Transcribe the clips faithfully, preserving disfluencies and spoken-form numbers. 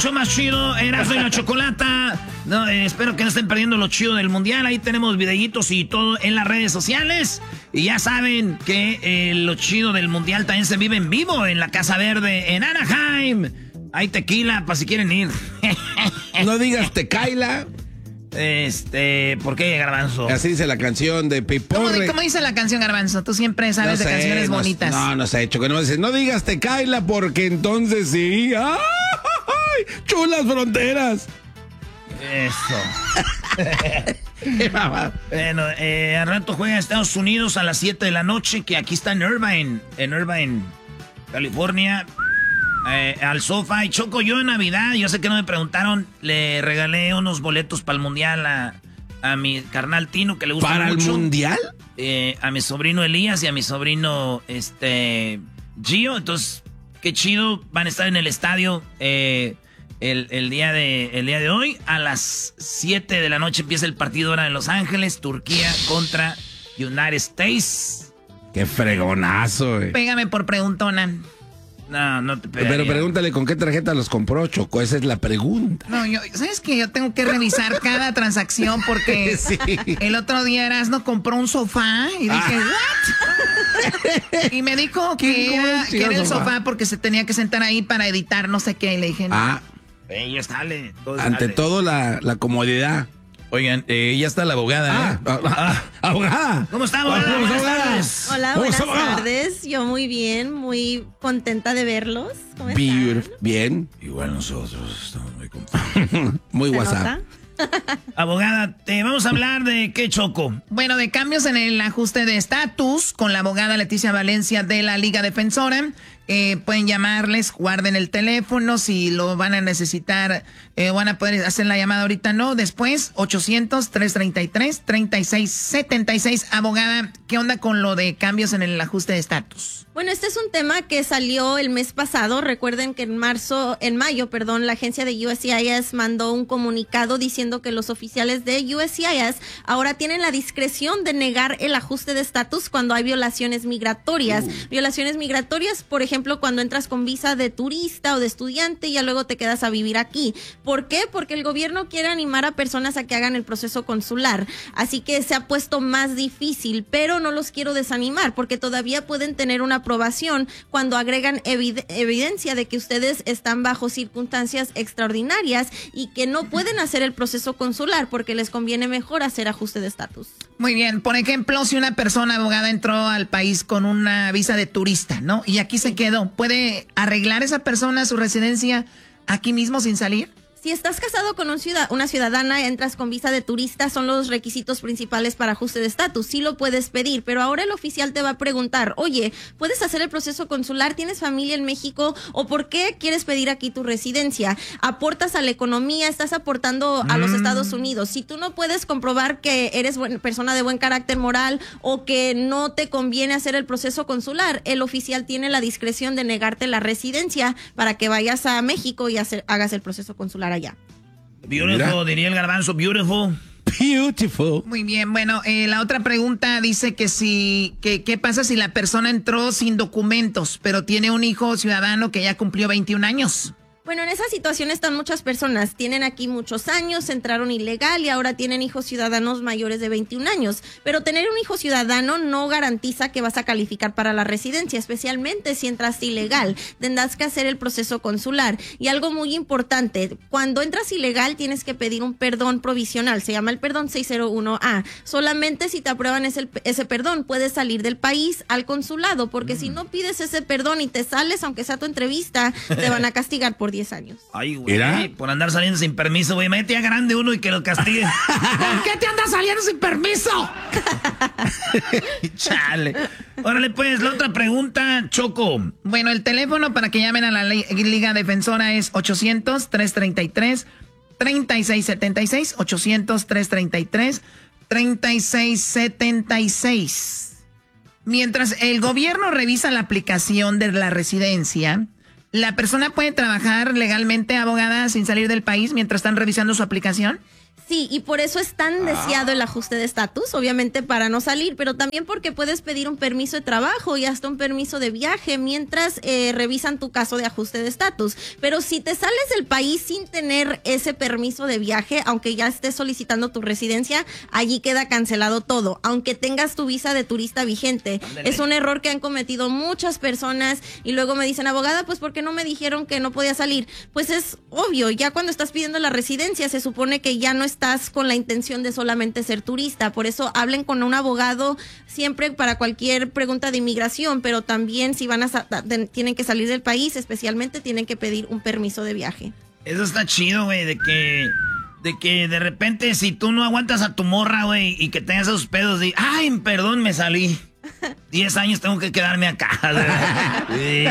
show más chido, Erasmo y la Chocolata. No, eh, espero que no estén perdiendo lo chido del mundial. Ahí tenemos videitos y todo en las redes sociales. Y ya saben que eh, lo chido del mundial también se vive en vivo en la Casa Verde en Anaheim. Hay tequila para si quieren ir. No digas tequila. Este, ¿por qué, Garbanzo? Así dice la canción de Piporre. ¿Cómo, ¿Cómo dice la canción, Garbanzo? Tú siempre sabes no sé, de canciones no, bonitas. No, no se ha hecho que no dices, no digas tequila porque entonces sí. ¡Ay! ¡Chulas fronteras! Eso. Bueno, eh, al rato juega Estados Unidos a las siete de la noche, que aquí está en Irvine, en Irvine, California. Eh, al sofá y Choco, yo en Navidad, yo sé que no me preguntaron, le regalé unos boletos para el mundial a, a mi carnal Tino, que le gusta ¿Para mucho. el mundial? Eh, a mi sobrino Elías y a mi sobrino este Gio. Entonces, qué chido, van a estar en el estadio eh, el, el, día de, el día de hoy. A las siete de la noche empieza el partido ahora en Los Ángeles, Turquía contra United States. Qué fregonazo, eh. Pégame por preguntona. No, no te pegaría. Pero pregúntale con qué tarjeta los compró, Choco. Esa es la pregunta. No, yo, ¿sabes qué? Yo tengo que revisar cada transacción porque sí. El otro día Erasmo compró un sofá y dije, ah. ¿what? Y me dijo que era, que era el sofá? sofá porque se tenía que sentar ahí para editar no sé qué. Y le dije, no. Ah. Ella sale. Todo Ante sale. todo, la, la comodidad. Oigan, eh, ya está la abogada, Ah, ¿eh? ah, abogada. ¿Cómo está, abogada? ¿Cómo está, Buenas abogada? tardes. Hola, ¿Cómo buenas está, abogada? tardes. Yo muy bien, muy contenta de verlos. ¿Cómo están? Beautiful. Bien. Igual nosotros estamos muy contentos. Muy ¿Se WhatsApp. nota? Abogada, te vamos a hablar de qué, Choco. Bueno, de cambios en el ajuste de estatus con la abogada Leticia Valencia de la Liga Defensora. Eh, pueden llamarles, guarden el teléfono si lo van a necesitar, eh, van a poder hacer la llamada ahorita, no, después, ochocientos, trescientos treinta y tres, treinta y seis setenta y seis. Abogada, ¿qué onda con lo de cambios en el ajuste de estatus? Bueno, este es un tema que salió el mes pasado. Recuerden que en marzo, en mayo, perdón, la agencia de U S C I S mandó un comunicado diciendo que los oficiales de U S C I S ahora tienen la discreción de negar el ajuste de estatus cuando hay violaciones migratorias. Uh. Violaciones migratorias, por ejemplo, cuando entras con visa de turista o de estudiante y ya luego te quedas a vivir aquí. ¿Por qué? Porque el gobierno quiere animar a personas a que hagan el proceso consular. Así que se ha puesto más difícil, pero no los quiero desanimar porque todavía pueden tener una aprobación cuando agregan evid- evidencia de que ustedes están bajo circunstancias extraordinarias y que no pueden hacer el proceso consular porque les conviene mejor hacer ajuste de estatus. Muy bien, por ejemplo, si una persona, abogada, entró al país con una visa de turista, ¿no? Y aquí se quedó, ¿puede arreglar esa persona su residencia aquí mismo sin salir? Si estás casado con un ciudad, una ciudadana, entras con visa de turista, son los requisitos principales para ajuste de estatus. Sí lo puedes pedir, pero ahora el oficial te va a preguntar, oye, ¿puedes hacer el proceso consular? ¿Tienes familia en México? ¿O por qué quieres pedir aquí tu residencia? ¿Aportas a la economía? ¿Estás aportando a los Estados Unidos? Si tú no puedes comprobar que eres buen, persona de buen carácter moral o que no te conviene hacer el proceso consular, el oficial tiene la discreción de negarte la residencia para que vayas a México y hacer, hagas el proceso consular allá. Beautiful, mira, diría el Garbanzo, beautiful. Beautiful. Muy bien, bueno, eh, la otra pregunta dice que si, que qué pasa si la persona entró sin documentos, pero tiene un hijo ciudadano que ya cumplió veintiún años. Bueno, en esa situación están muchas personas. Tienen aquí muchos años, entraron ilegal y ahora tienen hijos ciudadanos mayores de veintiún años. Pero tener un hijo ciudadano no garantiza que vas a calificar para la residencia, especialmente si entraste ilegal. Tendrás que hacer el proceso consular. Y algo muy importante, cuando entras ilegal tienes que pedir un perdón provisional. Se llama el perdón seiscientos uno A. Solamente si te aprueban ese, ese perdón puedes salir del país al consulado, porque mm. si no pides ese perdón y te sales, aunque sea tu entrevista, te van a castigar por diez años. Ay, güey, por andar saliendo sin permiso, güey. Mete ya grande uno y que lo castigue. ¿Por qué te andas saliendo sin permiso? Chale. Órale, pues, la otra pregunta, Choco. Bueno, el teléfono para que llamen a la Liga Defensora es ochocientos, trescientos treinta y tres, treinta y seis setenta y seis. ochocientos, trescientos treinta y tres, treinta y seis setenta y seis. Mientras el gobierno revisa la aplicación de la residencia, ¿la persona puede trabajar legalmente, abogada, sin salir del país mientras están revisando su aplicación? Sí, y por eso es tan deseado el ajuste de estatus, obviamente para no salir, pero también porque puedes pedir un permiso de trabajo y hasta un permiso de viaje mientras eh, revisan tu caso de ajuste de estatus. Pero si te sales del país sin tener ese permiso de viaje, aunque ya estés solicitando tu residencia, allí queda cancelado todo, aunque tengas tu visa de turista vigente. Ándale. Es un error que han cometido muchas personas y luego me dicen, abogada, pues ¿por qué no me dijeron que no podía salir? Pues es obvio, ya cuando estás pidiendo la residencia se supone que ya no es estás con la intención de solamente ser turista. Por eso hablen con un abogado siempre para cualquier pregunta de inmigración, pero también si van a tienen que salir del país, especialmente tienen que pedir un permiso de viaje. Eso está chido, güey, de que de que de repente si tú no aguantas a tu morra, güey, y que tengas esos pedos de, ay, perdón, me salí. Diez años tengo que quedarme acá.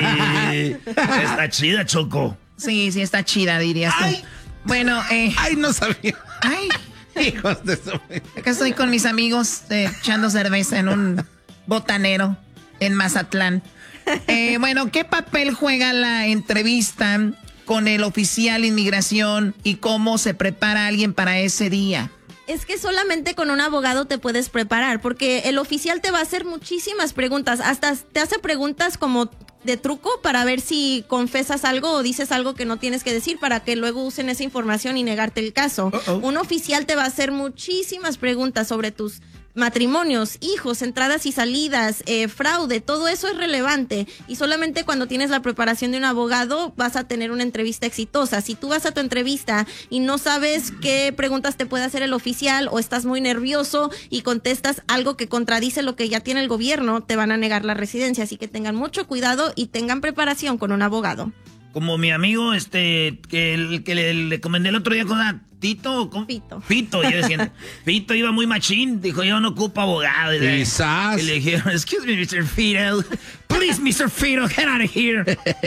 Sí, está chida, Choco. Sí, sí, está chida, dirías tú. Ay. Bueno, eh... Ay, no sabía. Ay, hijos de su... Acá estoy con mis amigos eh, echando cerveza en un botanero en Mazatlán. Eh, bueno, ¿qué papel juega la entrevista con el oficial de inmigración y cómo se prepara alguien para ese día? Es que solamente con un abogado te puedes preparar, porque el oficial te va a hacer muchísimas preguntas, hasta te hace preguntas como de truco para ver si confesas algo o dices algo que no tienes que decir para que luego usen esa información y negarte el caso. Uh-oh. Un oficial te va a hacer muchísimas preguntas sobre tus matrimonios, hijos, entradas y salidas, eh, fraude, todo eso es relevante y solamente cuando tienes la preparación de un abogado vas a tener una entrevista exitosa. Si tú vas a tu entrevista y no sabes qué preguntas te puede hacer el oficial o estás muy nervioso y contestas algo que contradice lo que ya tiene el gobierno, te van a negar la residencia, así que tengan mucho cuidado y tengan preparación con un abogado. Como mi amigo, este, que el que le, le comenté el otro día con una Tito, ¿cómo? Fito. Fito, yo decía, Fito iba muy machín, dijo, yo no ocupo abogado. Quizás. Y le dijeron, excuse me, mister Fito, please, mister Fito, get out of here.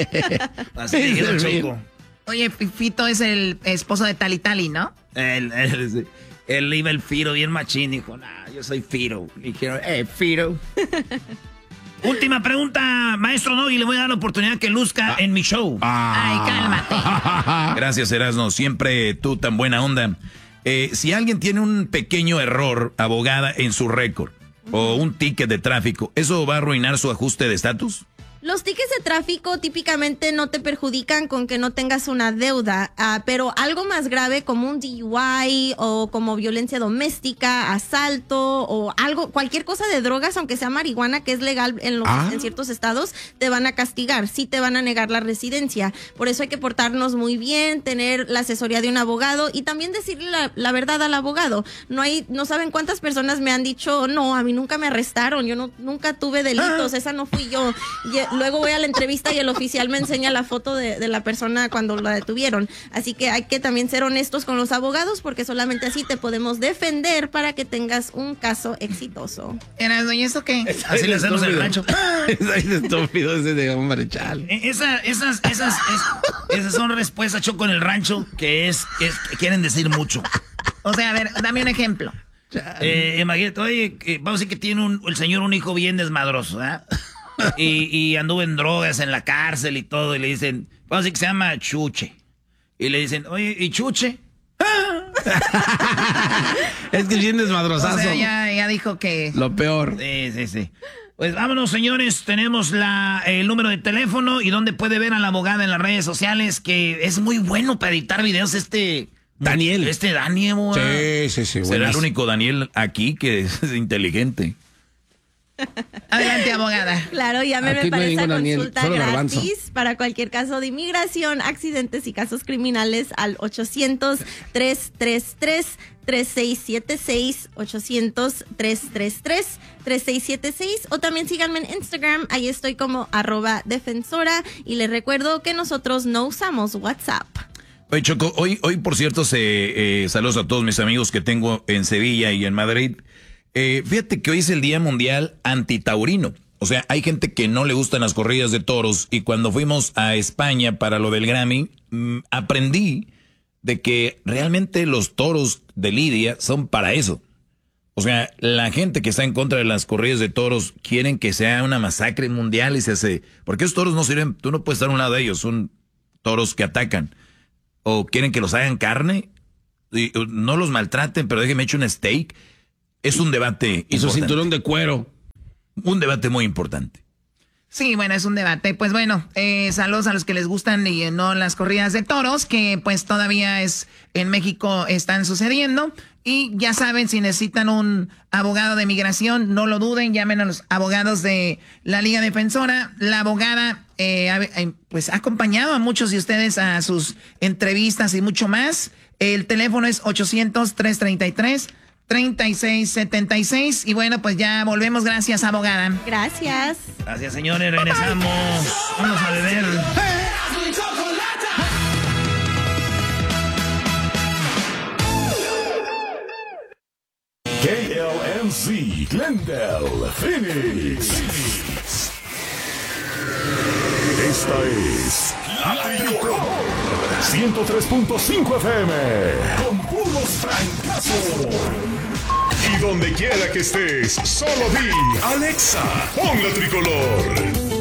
Así le dijeron, Choco. Oye, Fito es el esposo de Tali Tali, ¿no? Él, él, él iba el Fito bien machín, dijo, nah, yo soy Fito. Y dijeron, eh, Fito. Última pregunta, maestro Nogui, le voy a dar la oportunidad que luzca ah. en mi show. Ah. Ay, cálmate. Gracias, Erasno, siempre tú tan buena onda. Eh, si alguien tiene un pequeño error, abogada, en su récord o un ticket de tráfico, ¿eso va a arruinar su ajuste de estatus? Los tickets de tráfico típicamente no te perjudican con que no tengas una deuda, uh, pero algo más grave como un D U I o como violencia doméstica, asalto o algo, cualquier cosa de drogas, aunque sea marihuana, que es legal en, los, ah. en ciertos estados, te van a castigar, sí te van a negar la residencia. Por eso hay que portarnos muy bien, tener la asesoría de un abogado y también decirle la, la verdad al abogado. No hay, no saben cuántas personas me han dicho, no, a mí nunca me arrestaron, yo no, nunca tuve delitos, esa no fui yo. Y, luego voy a la entrevista y el oficial me enseña la foto de, de la persona cuando la detuvieron. Así que hay que también ser honestos con los abogados porque solamente así te podemos defender para que tengas un caso exitoso. ¿Era ¿y eso qué? Es así le hacemos el rancho. Es ahí estúpido ese de hombre, chale. Esa, esas, esas, es, esas son respuestas, Choco, en el rancho que es, que es que quieren decir mucho. O sea, a ver, dame un ejemplo. Eh, imagínate, oye, eh, vamos a decir que tiene un, el señor un hijo bien desmadroso, ¿eh? Y, y anduvo en drogas en la cárcel y todo. Y le dicen, vamos a decir que se llama Chuche. Y le dicen, oye, ¿y Chuche? Es que bien desmadrosazo. O sea, ya, ya dijo que... Lo peor. Sí, sí, sí. Pues vámonos, señores. Tenemos la, el número de teléfono y donde puede ver a la abogada en las redes sociales, que es muy bueno para editar videos este... Daniel. Este Daniel. Sí, sí, sí. Será el único Daniel aquí que es inteligente. Adelante, abogada. Claro, llámeme Aquí no para hay esa Daniel, consulta solo gratis garbanzo. para cualquier caso de inmigración, accidentes y casos criminales al ochocientos, tres tres tres, tres seis siete seis, ochocientos, tres tres tres, tres seis siete seis o también síganme en Instagram, ahí estoy como arroba defensora y les recuerdo que nosotros no usamos WhatsApp. Oye, Choco, hoy, hoy por cierto, se, eh, saludos a todos mis amigos que tengo en Sevilla y en Madrid. Eh, fíjate que hoy es el Día Mundial Antitaurino. O sea, hay gente que no le gustan las corridas de toros y cuando fuimos a España para lo del Grammy, mmm, aprendí de que realmente los toros de Lidia son para eso. O sea, la gente que está en contra de las corridas de toros quieren que sea una masacre mundial y se hace... Porque esos toros no sirven, tú no puedes estar a un lado de ellos, son toros que atacan. O quieren que los hagan carne. y, no los maltraten, pero déjenme echar un steak. Es un debate Y su importante. cinturón de cuero. Un debate muy importante. Sí, bueno, es un debate. Pues bueno, eh, saludos a los que les gustan y no las corridas de toros, que pues todavía es en México están sucediendo. Y ya saben, si necesitan un abogado de migración, no lo duden, llamen a los abogados de la Liga Defensora. La abogada eh, ha, pues ha acompañado a muchos de ustedes a sus entrevistas y mucho más. El teléfono es ochocientos, trescientos treinta y tres, treinta y seis setenta y seis. Y bueno, pues ya volvemos. Gracias, abogada. Gracias. Gracias, señores. Regresamos. Vamos a beber. K L M C, Glendale, Phoenix. Esta es La Tricolor ciento tres punto cinco F M, con puros francazos. Y donde quiera que estés, solo di Alexa, pon La Tricolor.